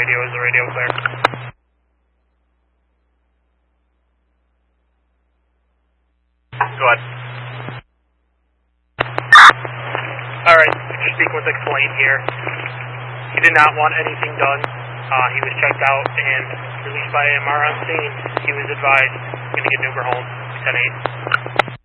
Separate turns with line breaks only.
radio. Is the radio clear? Go ahead. Alright, you're speaking with Explain here. He did not want anything done. He was checked out and released by AMR on scene. He was advised he's going to get an Uber home, 10-8.